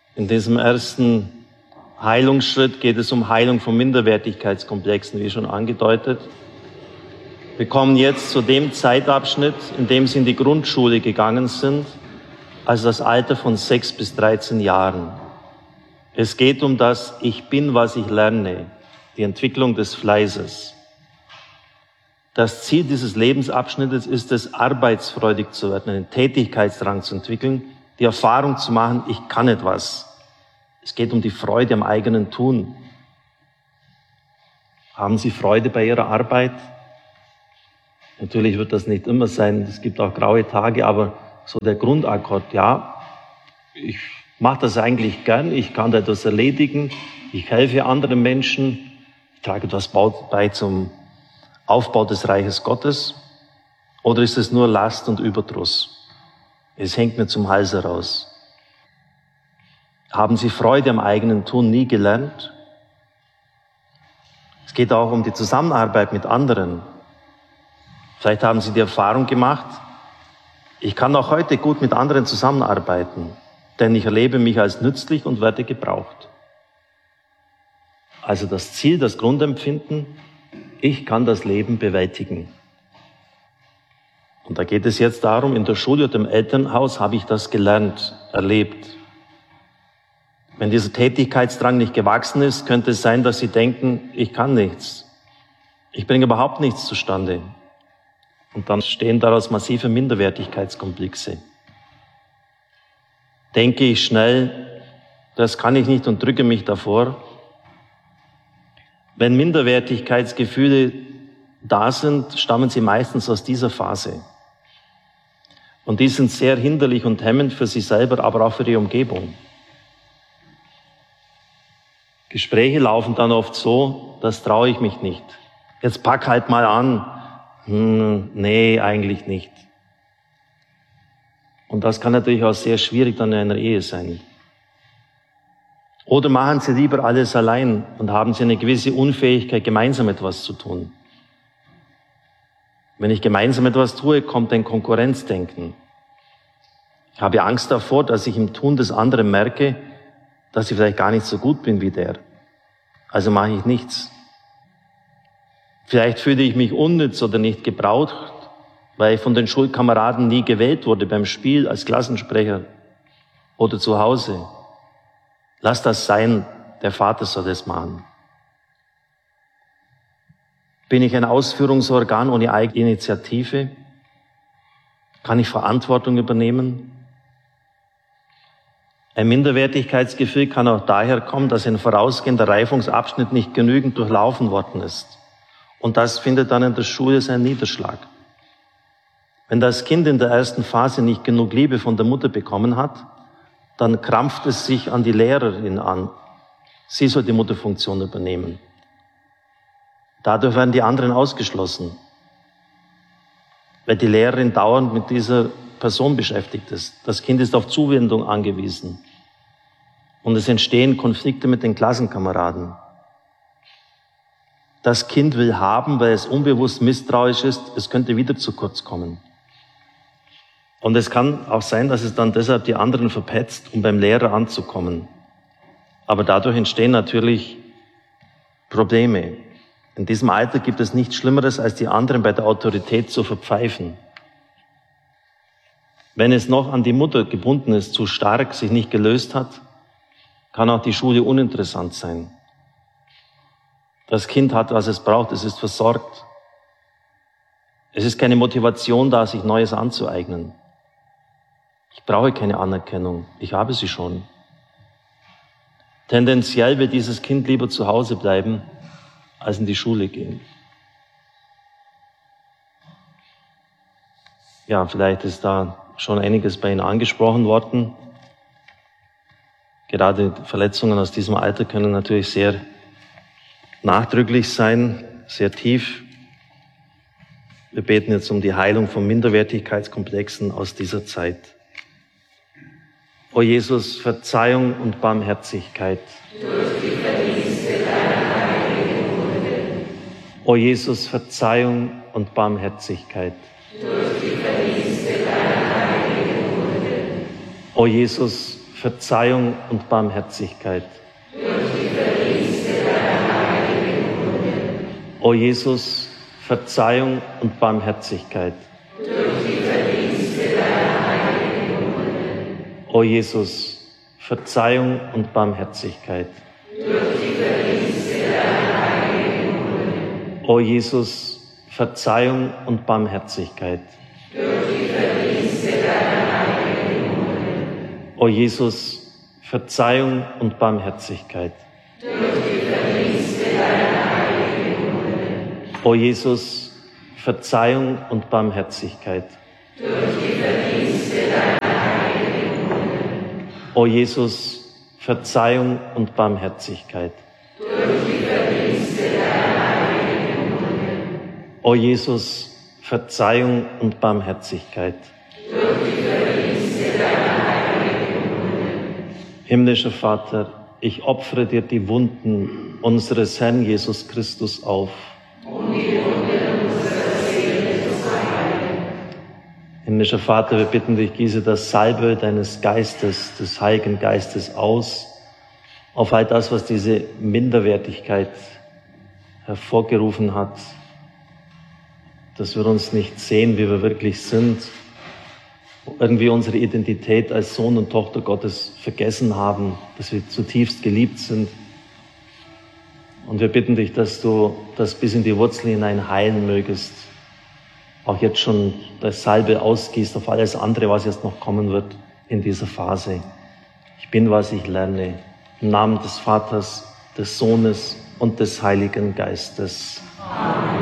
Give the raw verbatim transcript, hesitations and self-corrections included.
In diesem ersten Heilungsschritt geht es um Heilung von Minderwertigkeitskomplexen, wie schon angedeutet. Wir kommen jetzt zu dem Zeitabschnitt, in dem sie in die Grundschule gegangen sind, also das Alter von sechs bis dreizehn Jahren. Es geht um das Ich bin, was ich lerne, die Entwicklung des Fleißes. Das Ziel dieses Lebensabschnittes ist es, arbeitsfreudig zu werden, einen Tätigkeitsdrang zu entwickeln, die Erfahrung zu machen, ich kann etwas. Es geht um die Freude am eigenen Tun. Haben Sie Freude bei Ihrer Arbeit? Natürlich wird das nicht immer sein, es gibt auch graue Tage, aber so der Grundakkord, ja, ich mache das eigentlich gern, ich kann da etwas erledigen, ich helfe anderen Menschen, ich trage etwas bei zum Aufbau des Reiches Gottes, oder ist es nur Last und Überdruss? Es hängt mir zum Hals heraus. Haben Sie Freude am eigenen Tun nie gelernt? Es geht auch um die Zusammenarbeit mit anderen. Vielleicht haben Sie die Erfahrung gemacht, ich kann auch heute gut mit anderen zusammenarbeiten, denn ich erlebe mich als nützlich und werde gebraucht. Also das Ziel, das Grundempfinden, ich kann das Leben bewältigen. Und da geht es jetzt darum, in der Schule oder im Elternhaus habe ich das gelernt, erlebt. Wenn dieser Tätigkeitsdrang nicht gewachsen ist, könnte es sein, dass Sie denken, ich kann nichts. Ich bringe überhaupt nichts zustande. Und dann stehen daraus massive Minderwertigkeitskomplexe. Denke ich schnell, das kann ich nicht und drücke mich davor. Wenn Minderwertigkeitsgefühle da sind, stammen sie meistens aus dieser Phase. Und die sind sehr hinderlich und hemmend für sie selber, aber auch für die Umgebung. Gespräche laufen dann oft so, das traue ich mich nicht. Jetzt pack halt mal an. Hm, nee, eigentlich nicht. Und das kann natürlich auch sehr schwierig dann in einer Ehe sein. Oder machen Sie lieber alles allein und haben Sie eine gewisse Unfähigkeit, gemeinsam etwas zu tun. Wenn ich gemeinsam etwas tue, kommt ein Konkurrenzdenken. Ich habe Angst davor, dass ich im Tun des anderen merke, dass ich vielleicht gar nicht so gut bin wie der. Also mache ich nichts. Vielleicht fühle ich mich unnütz oder nicht gebraucht, weil ich von den Schulkameraden nie gewählt wurde beim Spiel als Klassensprecher oder zu Hause. Lass das sein, der Vater soll das machen. Bin ich ein Ausführungsorgan ohne eigene Initiative? Kann ich Verantwortung übernehmen? Ein Minderwertigkeitsgefühl kann auch daher kommen, dass ein vorausgehender Reifungsabschnitt nicht genügend durchlaufen worden ist. Und das findet dann in der Schule seinen Niederschlag. Wenn das Kind in der ersten Phase nicht genug Liebe von der Mutter bekommen hat, dann krampft es sich an die Lehrerin an. Sie soll die Mutterfunktion übernehmen. Dadurch werden die anderen ausgeschlossen, weil die Lehrerin dauernd mit dieser Person beschäftigt ist. Das Kind ist auf Zuwendung angewiesen. Und es entstehen Konflikte mit den Klassenkameraden. Das Kind will haben, weil es unbewusst misstrauisch ist, es könnte wieder zu kurz kommen. Und es kann auch sein, dass es dann deshalb die anderen verpetzt, um beim Lehrer anzukommen. Aber dadurch entstehen natürlich Probleme. In diesem Alter gibt es nichts Schlimmeres, als die anderen bei der Autorität zu verpfeifen. Wenn es noch an die Mutter gebunden ist, zu stark, sich nicht gelöst hat, kann auch die Schule uninteressant sein. Das Kind hat, was es braucht, es ist versorgt. Es ist keine Motivation da, sich Neues anzueignen. Ich brauche keine Anerkennung, ich habe sie schon. Tendenziell wird dieses Kind lieber zu Hause bleiben, als in die Schule gehen. Ja, vielleicht ist da schon einiges bei Ihnen angesprochen worden. Gerade Verletzungen aus diesem Alter können natürlich sehr nachdrücklich sein, sehr tief. Wir beten jetzt um die Heilung von Minderwertigkeitskomplexen aus dieser Zeit. O Jesus, Verzeihung und Barmherzigkeit. Durch die Verdienste deiner heiligen Wunde. O Jesus, Verzeihung und Barmherzigkeit. Durch die Verdienste deiner heiligen Wunde. O Jesus, Verzeihung und Barmherzigkeit. Durch die Verdienste deiner heiligen Wunde. O Jesus, Verzeihung und Barmherzigkeit. Durch die Verdienste deiner heiligen Wunde. O Jesus, Verzeihung und Barmherzigkeit. Durch die Verdienste deiner heiligen Wunde. O Jesus, Verzeihung und Barmherzigkeit. Durch die Verdienste deiner heiligen Wunde. O Jesus, Verzeihung und Barmherzigkeit. Durch die Verdienste deiner heiligen Wunde. O Jesus, Verzeihung und Barmherzigkeit. Durch die Verdienste deiner heiligen Wunde. O Jesus, Verzeihung und Barmherzigkeit. Durch die Verdienste deiner heiligen Wunde. O Jesus, Verzeihung und Barmherzigkeit. Durch die Verdienste deiner heiligen Wunde. Himmlischer Vater, ich opfere dir die Wunden unseres Herrn Jesus Christus auf. Um die Wunde unserer Seele zu heilen. Himmlischer Vater, wir bitten dich, gieße das Salbe deines Geistes, des Heiligen Geistes aus, auf all das, was diese Minderwertigkeit hervorgerufen hat, dass wir uns nicht sehen, wie wir wirklich sind, irgendwie unsere Identität als Sohn und Tochter Gottes vergessen haben, dass wir zutiefst geliebt sind. Und wir bitten dich, dass du das bis in die Wurzeln hinein heilen mögest, auch jetzt schon das Salbe ausgießt auf alles andere, was jetzt noch kommen wird in dieser Phase. Ich bin, was ich lerne. Im Namen des Vaters, des Sohnes und des Heiligen Geistes. Amen.